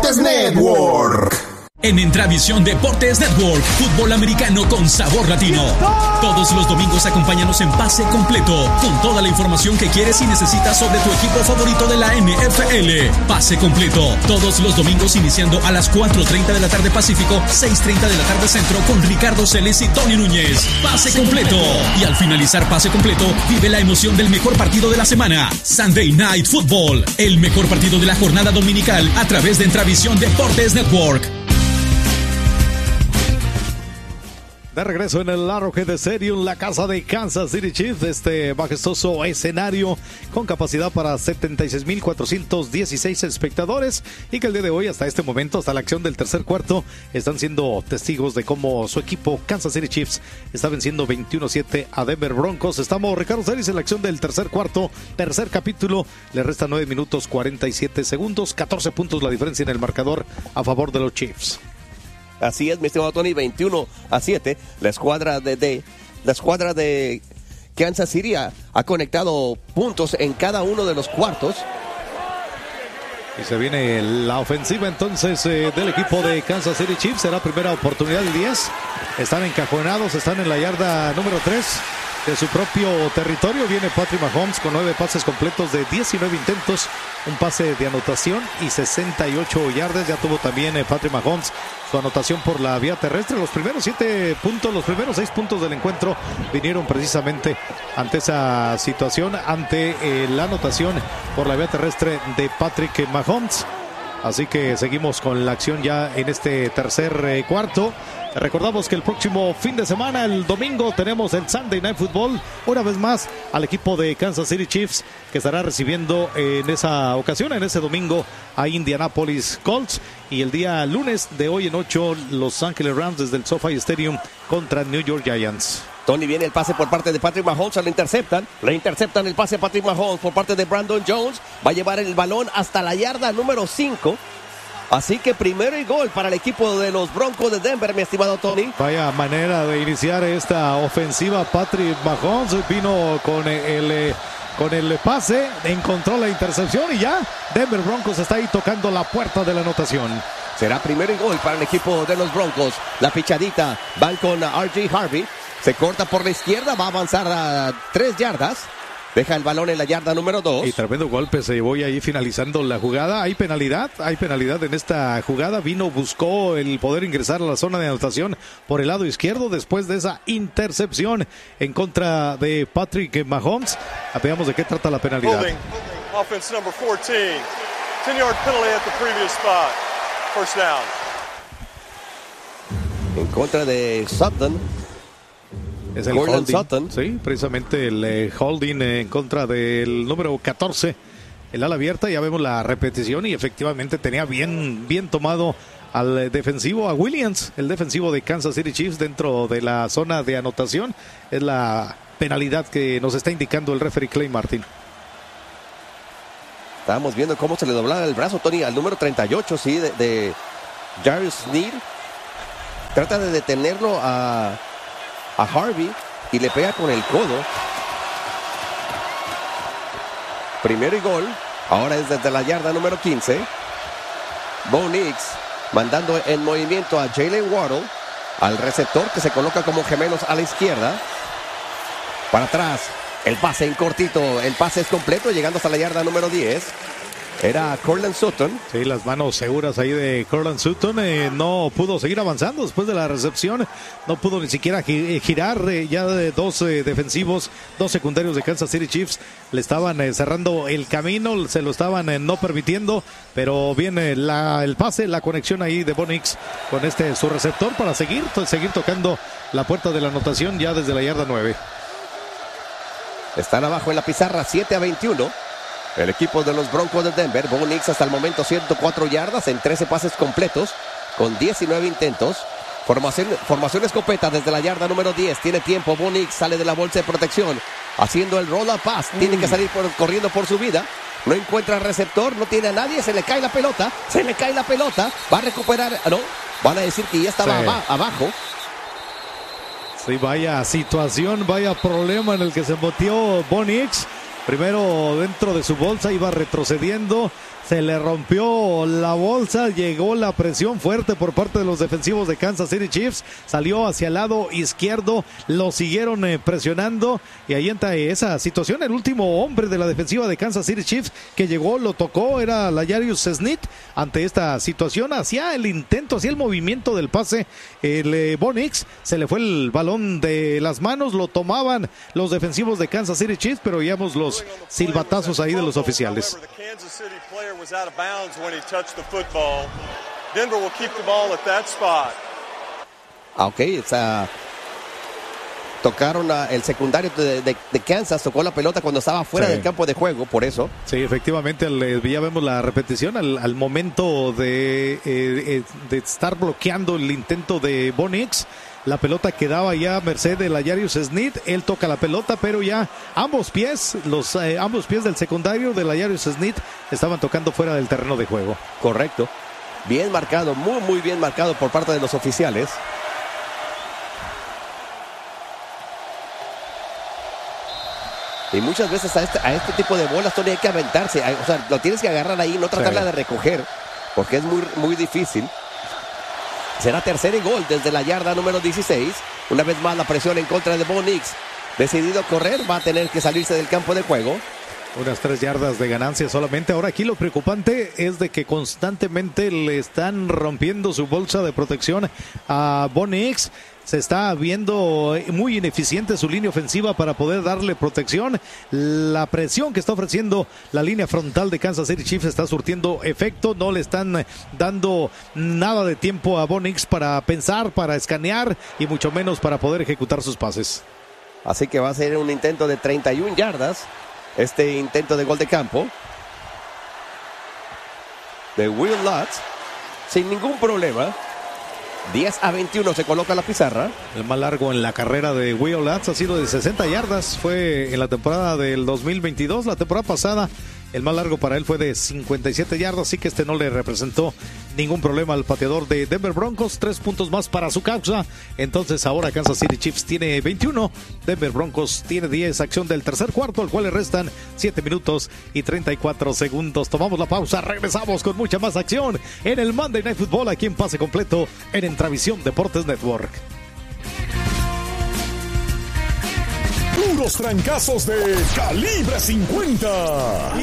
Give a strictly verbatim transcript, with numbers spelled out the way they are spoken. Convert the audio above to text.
Deportes Network. En Entravisión Deportes Network, fútbol americano con sabor latino. Todos los domingos acompáñanos en Pase Completo, con toda la información que quieres y necesitas sobre tu equipo favorito de la N F L. Pase Completo, todos los domingos iniciando a las cuatro treinta de la tarde Pacífico, seis treinta de la tarde Centro, con Ricardo Celes y Tony Núñez. Pase Completo. Y al finalizar Pase Completo, vive la emoción del mejor partido de la semana. Sunday Night Football, el mejor partido de la jornada dominical a través de Entravisión Deportes Network. De regreso en el Arrowhead Stadium, la casa de Kansas City Chiefs, este majestuoso escenario con capacidad para setenta y seis mil cuatrocientos dieciséis espectadores, y que el día de hoy, hasta este momento, hasta la acción del tercer cuarto, están siendo testigos de cómo su equipo Kansas City Chiefs está venciendo veintiuno a siete a Denver Broncos. Estamos Ricardo Celis en la acción del tercer cuarto, tercer capítulo, le restan nueve minutos cuarenta y siete segundos, catorce puntos la diferencia en el marcador a favor de los Chiefs. Así es, mi estimado Tony, veintiuno a siete. La escuadra de, de, la escuadra de Kansas City ha, ha conectado puntos en cada uno de los cuartos. Y se viene la ofensiva entonces eh, del equipo de Kansas City Chiefs. Será primera oportunidad de diez. Están encajonados, están en la yarda número tres de su propio territorio. Viene Patrick Mahomes con nueve pases completos de diecinueve intentos, un pase de anotación y sesenta y ocho yardas. Ya tuvo también eh, Patrick Mahomes su anotación por la vía terrestre. Los primeros siete puntos, los primeros seis puntos del encuentro vinieron precisamente ante esa situación, ante eh, la anotación por la vía terrestre de Patrick Mahomes. Así que seguimos con la acción ya en este tercer eh, cuarto. Recordamos que el próximo fin de semana, el domingo, tenemos el Sunday Night Football. Una vez más al equipo de Kansas City Chiefs, que estará recibiendo en esa ocasión, en ese domingo, a Indianapolis Colts. Y el día lunes de hoy en ocho, Los Ángeles Rams desde el SoFi Stadium contra New York Giants. Tony, viene el pase por parte de Patrick Mahomes, lo interceptan, le interceptan el pase a Patrick Mahomes por parte de Brandon Jones, va a llevar el balón hasta la yarda número cinco, así que primero y gol para el equipo de los Broncos de Denver, mi estimado Tony. Vaya manera de iniciar esta ofensiva. Patrick Mahomes vino con el, con el pase, encontró la intercepción y ya Denver Broncos está ahí tocando la puerta de la anotación. Será primero y gol para el equipo de los Broncos. La pichadita, van con R J Harvey. Se corta por la izquierda, va a avanzar a tres yardas. Deja el balón en la yarda número dos. Y tremendo golpe, se voy ahí finalizando la jugada. Hay penalidad, hay penalidad en esta jugada. Vino, buscó el poder ingresar a la zona de anotación por el lado izquierdo después de esa intercepción en contra de Patrick Mahomes. Veamos de qué trata la penalidad. Holding, offense number fourteen. ten yard penalty at the previous spot. First down. En contra de Sutton. Es el Gordon holding, Sutton. Sí, precisamente el eh, holding eh, en contra del número catorce, el ala abierta. Ya vemos la repetición y efectivamente tenía bien, bien tomado al eh, defensivo, a Williams, el defensivo de Kansas City Chiefs dentro de la zona de anotación. Es la penalidad que nos está indicando el referee Clay Martin. Estábamos viendo cómo se le doblaba el brazo, Tony, al número treinta y ocho, sí, de, de Jarvis Sneed. Trata de detenerlo a... a Harvey y le pega con el codo. Primero y gol. Ahora es desde la yarda número quince. Bo Nix mandando en movimiento a Jalen Waddle, al receptor que se coloca como gemelos a la izquierda. Para atrás, el pase en cortito. El pase es completo, llegando hasta la yarda número diez. Era Courtland Sutton. Sí, las manos seguras ahí de Courtland Sutton. Eh, no pudo seguir avanzando después de la recepción. No pudo ni siquiera girar. Eh, ya de dos eh, defensivos, dos secundarios de Kansas City Chiefs le estaban eh, cerrando el camino. Se lo estaban eh, no permitiendo. Pero viene la, el pase, la conexión ahí de Bo Nix con este su receptor para seguir, to- seguir tocando la puerta de la anotación ya desde la yarda nueve. Están abajo en la pizarra, siete a veintiuno. El equipo de los Broncos de Denver. Bo Nix hasta el momento ciento cuatro yardas en trece pases completos con diecinueve intentos. Formación, formación escopeta desde la yarda número diez. Tiene tiempo. Bo Nix sale de la bolsa de protección haciendo el roll-up pass. Tiene que salir por, corriendo por su vida. No encuentra receptor, no tiene a nadie. Se le cae la pelota. Se le cae la pelota. Va a recuperar. No, van a decir que ya estaba sí. aba- abajo. Sí, vaya situación, vaya problema en el que se metió Bo Nix. Primero dentro de su bolsa, iba retrocediendo, Se le rompió la bolsa, llegó la presión fuerte por parte de los defensivos de Kansas City Chiefs, salió hacia el lado izquierdo, lo siguieron eh, presionando y ahí entra esa situación. El último hombre de la defensiva de Kansas City Chiefs que llegó, lo tocó, era L'Jarius Sneed. Ante esta situación, hacía el intento, hacía el movimiento del pase, el eh, Bo Nix, se le fue el balón de las manos, lo tomaban los defensivos de Kansas City Chiefs, pero veíamos los silbatazos ahí de los oficiales. Was out of bounds when he touched the football. Denver will keep the ball at that spot. Ah, ok, está... tocaron a, el secundario de, de, de Kansas, tocó la pelota cuando estaba fuera sí. del campo de juego, por eso. Sí, efectivamente, al, ya vemos la repetición al, al momento de, eh, de estar bloqueando el intento de Bo Nix. La pelota quedaba ya a merced de L'Jarius Sneed. Él toca la pelota, pero ya ambos pies, los eh, ambos pies del secundario de L'Jarius Sneed estaban tocando fuera del terreno de juego. Correcto. Bien marcado, muy, muy bien marcado por parte de los oficiales. Y muchas veces a este, a este tipo de bolas, Tony, hay que aventarse. O sea, lo tienes que agarrar ahí, no tratarla sí. de recoger, porque es muy, muy difícil. Será tercer y gol desde la yarda número dieciséis. Una vez más la presión en contra de Bo Nix. Decidido a correr, va a tener que salirse del campo de juego. Unas tres yardas de ganancia solamente. Ahora aquí lo preocupante es de que constantemente le están rompiendo su bolsa de protección a Bo Nix. Se está viendo muy ineficiente su línea ofensiva para poder darle protección. La presión que está ofreciendo la línea frontal de Kansas City Chiefs está surtiendo efecto. No le están dando nada de tiempo a Bo Nix para pensar, para escanear y mucho menos para poder ejecutar sus pases. Así que va a ser un intento de treinta y una yardas. Este intento de gol de campo de Will Lutz sin ningún problema. diez a veintiuno se coloca la pizarra. El más largo en la carrera de Will Lutz ha sido de sesenta yardas. Fue en la temporada del dos mil veintidós. La temporada pasada el más largo para él fue de cincuenta y siete yardas. Así que este no le representó ningún problema al pateador de Denver Broncos. Tres puntos más para su causa. Entonces ahora Kansas City Chiefs tiene veintiuno. Denver Broncos tiene diez. Acción del tercer cuarto, al cual le restan siete minutos y treinta y cuatro segundos. Tomamos la pausa. Regresamos con mucha más acción en el Monday Night Football aquí en Pase Completo en Entravisión Deportes Network. Puros trancazos de calibre cincuenta.